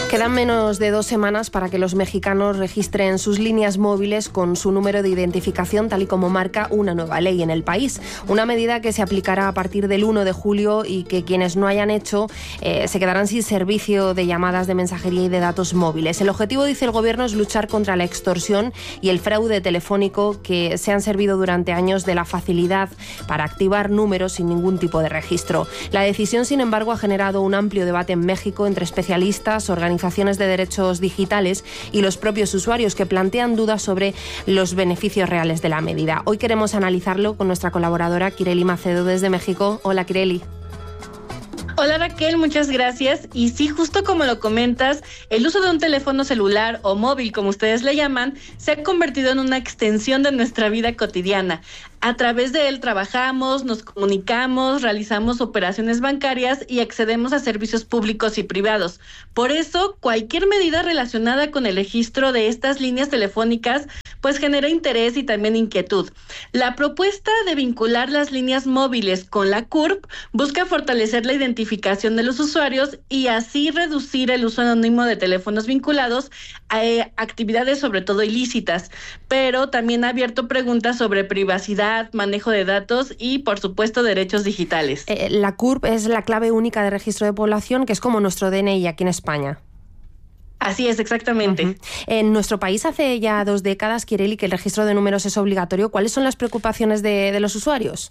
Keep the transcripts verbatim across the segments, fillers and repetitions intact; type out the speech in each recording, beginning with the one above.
Quedan menos de dos semanas para que los mexicanos registren sus líneas móviles con su número de identificación, tal y como marca una nueva ley en el país. Una medida que se aplicará a partir del uno de julio y que quienes no hayan hecho eh, se quedarán sin servicio de llamadas de mensajería y de datos móviles. El objetivo, dice el Gobierno, es luchar contra la extorsión y el fraude telefónico que se han servido durante años de la facilidad para activar números sin ningún tipo de registro. La decisión, sin embargo, ha generado un amplio debate en México entre especialistas, organizaciones organizaciones de derechos digitales y los propios usuarios, que plantean dudas sobre los beneficios reales de la medida. Hoy queremos analizarlo con nuestra colaboradora Kireli Macedo desde México. Hola, Kireli. Hola Raquel, muchas gracias. Y sí, justo como lo comentas, el uso de un teléfono celular o móvil, como ustedes le llaman, se ha convertido en una extensión de nuestra vida cotidiana. A través de él trabajamos, nos comunicamos, realizamos operaciones bancarias y accedemos a servicios públicos y privados. Por eso, cualquier medida relacionada con el registro de estas líneas telefónicas pues genera interés y también inquietud. La propuesta de vincular las líneas móviles con la C U R P busca fortalecer la identificación de los usuarios y así reducir el uso anónimo de teléfonos vinculados a eh, actividades sobre todo ilícitas, pero también ha abierto preguntas sobre privacidad, manejo de datos y, por supuesto, derechos digitales. Eh, la C U R P es la clave única de registro de población, que es como nuestro D N I aquí en España. Así es, exactamente. Uh-huh. En nuestro país hace ya dos décadas, Kireli, que el registro de números es obligatorio. ¿Cuáles son las preocupaciones de, de los usuarios?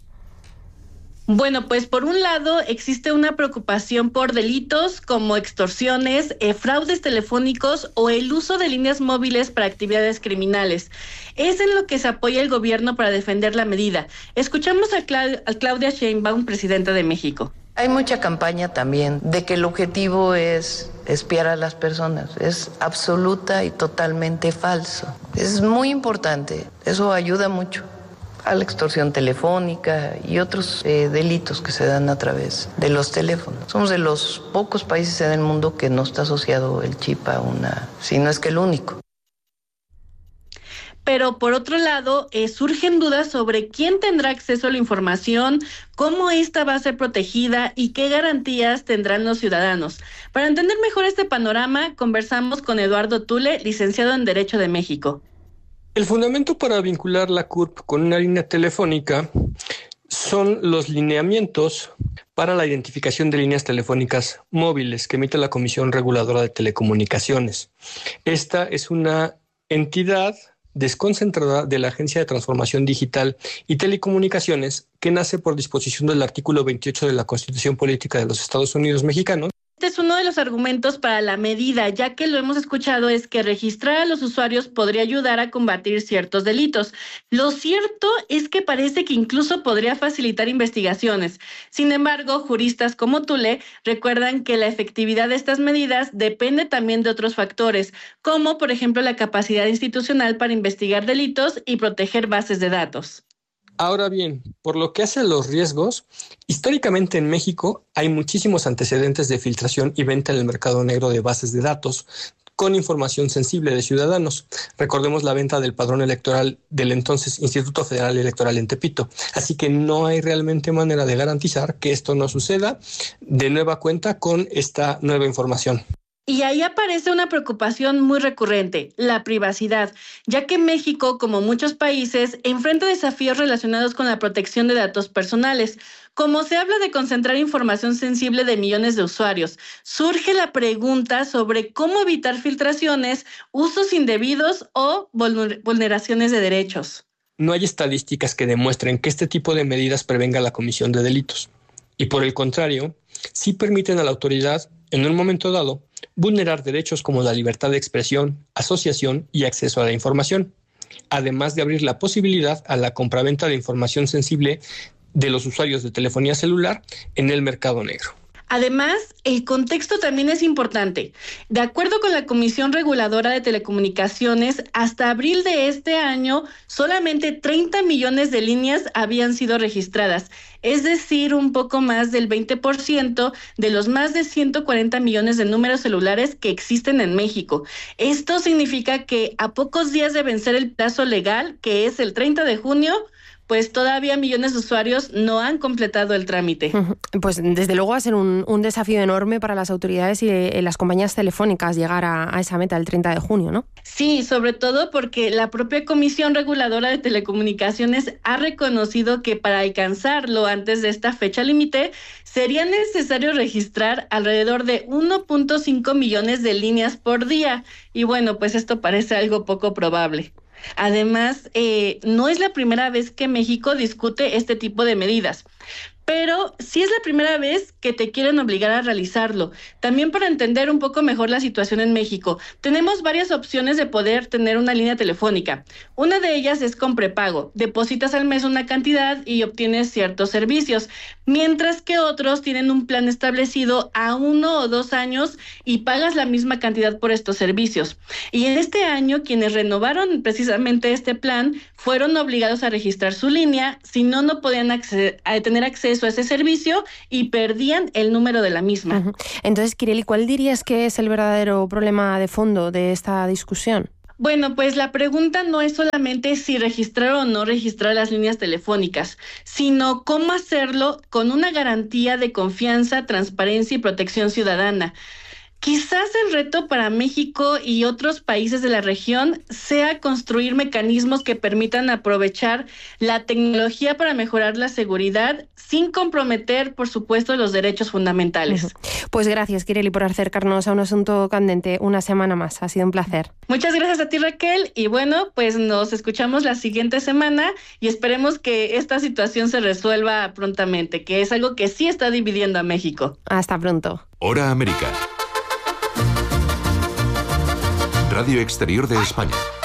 Bueno, pues por un lado existe una preocupación por delitos como extorsiones, eh, fraudes telefónicos o el uso de líneas móviles para actividades criminales. Es en lo que se apoya el gobierno para defender la medida. Escuchamos a, Cla- a Claudia Sheinbaum, presidenta de México. Hay mucha campaña también de que el objetivo es espiar a las personas. Es absoluta y totalmente falso. Es muy importante. Eso ayuda mucho a la extorsión telefónica y otros eh, delitos que se dan a través de los teléfonos. Somos de los pocos países en el mundo que no está asociado el chip a una, si no es que el único. Pero por otro lado, eh, surgen dudas sobre quién tendrá acceso a la información, cómo esta va a ser protegida y qué garantías tendrán los ciudadanos. Para entender mejor este panorama, conversamos con Eduardo Tule, licenciado en Derecho de México. El fundamento para vincular la C U R P con una línea telefónica son los lineamientos para la identificación de líneas telefónicas móviles que emite la Comisión Reguladora de Telecomunicaciones. Esta es una entidad desconcentrada de la Agencia de Transformación Digital y Telecomunicaciones, que nace por disposición del artículo veintiocho de la Constitución Política de los Estados Unidos Mexicanos. Este es uno de los argumentos para la medida, ya que lo hemos escuchado, es que registrar a los usuarios podría ayudar a combatir ciertos delitos. Lo cierto es que parece que incluso podría facilitar investigaciones. Sin embargo, juristas como Tule recuerdan que la efectividad de estas medidas depende también de otros factores, como por ejemplo la capacidad institucional para investigar delitos y proteger bases de datos. Ahora bien, por lo que hace a los riesgos, históricamente en México hay muchísimos antecedentes de filtración y venta en el mercado negro de bases de datos con información sensible de ciudadanos. Recordemos la venta del padrón electoral del entonces Instituto Federal Electoral en Tepito. Así que no hay realmente manera de garantizar que esto no suceda de nueva cuenta con esta nueva información. Y ahí aparece una preocupación muy recurrente, la privacidad, ya que México, como muchos países, enfrenta desafíos relacionados con la protección de datos personales. Como se habla de concentrar información sensible de millones de usuarios, surge la pregunta sobre cómo evitar filtraciones, usos indebidos o vulneraciones de derechos. No hay estadísticas que demuestren que este tipo de medidas prevenga la comisión de delitos. Y por el contrario, sí permiten a la autoridad, en un momento dado, vulnerar derechos como la libertad de expresión, asociación y acceso a la información, además de abrir la posibilidad a la compraventa de información sensible de los usuarios de telefonía celular en el mercado negro. Además, el contexto también es importante. De acuerdo con la Comisión Reguladora de Telecomunicaciones, hasta abril de este año, solamente treinta millones de líneas habían sido registradas, es decir, un poco más del veinte por ciento de los más de ciento cuarenta millones de números celulares que existen en México. Esto significa que a pocos días de vencer el plazo legal, que es el treinta de junio, pues todavía millones de usuarios no han completado el trámite. Pues desde luego va a ser un, un desafío enorme para las autoridades y eh, las compañías telefónicas llegar a, a esa meta el treinta de junio, ¿no? Sí, sobre todo porque la propia Comisión Reguladora de Telecomunicaciones ha reconocido que para alcanzarlo antes de esta fecha límite sería necesario registrar alrededor de uno punto cinco millones de líneas por día. Y bueno, pues esto parece algo poco probable. Además, eh, no es la primera vez que México discute este tipo de medidas, pero sí es la primera vez que te quieren obligar a realizarlo. También para entender un poco mejor la situación en México, tenemos varias opciones de poder tener una línea telefónica. Una de ellas es con prepago. Depositas al mes una cantidad y obtienes ciertos servicios, mientras que otros tienen un plan establecido a uno o dos años y pagas la misma cantidad por estos servicios. Y en este año, quienes renovaron precisamente este plan fueron obligados a registrar su línea, si no, no podían acceder, a tener acceso a ese servicio y perdían el número de la misma. Uh-huh. Entonces, Kireli, ¿cuál dirías que es el verdadero problema de fondo de esta discusión? Bueno, pues la pregunta no es solamente si registrar o no registrar las líneas telefónicas, sino cómo hacerlo con una garantía de confianza, transparencia y protección ciudadana. Quizás el reto para México y otros países de la región sea construir mecanismos que permitan aprovechar la tecnología para mejorar la seguridad sin comprometer, por supuesto, los derechos fundamentales. Uh-huh. Pues gracias, Kireli, por acercarnos a un asunto candente una semana más. Ha sido un placer. Muchas gracias a ti, Raquel. Y bueno, pues nos escuchamos la siguiente semana y esperemos que esta situación se resuelva prontamente, que es algo que sí está dividiendo a México. Hasta pronto. Hora América. Radio Exterior de España.